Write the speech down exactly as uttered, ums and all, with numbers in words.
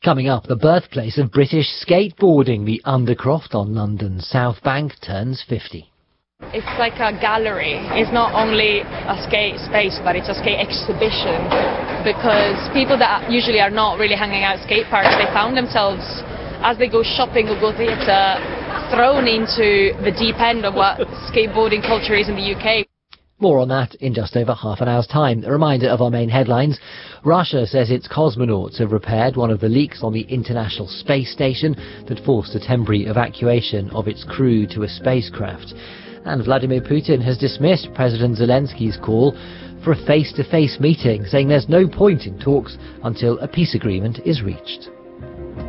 Coming up, the birthplace of British skateboarding, the Undercroft on London's South Bank turns fifty. It's like a gallery. It's not only a skate space, but it's a skate exhibition, because people that usually are not really hanging out at skate parks, they found themselves, as they go shopping or go theatre, thrown into the deep end of what skateboarding culture is in the U K. More on that in just over half an hour's time. A reminder of our main headlines. Russia says its cosmonauts have repaired one of the leaks on the International Space Station that forced a temporary evacuation of its crew to a spacecraft. And Vladimir Putin has dismissed President Zelensky's call for a face-to-face meeting, saying there's no point in talks until a peace agreement is reached.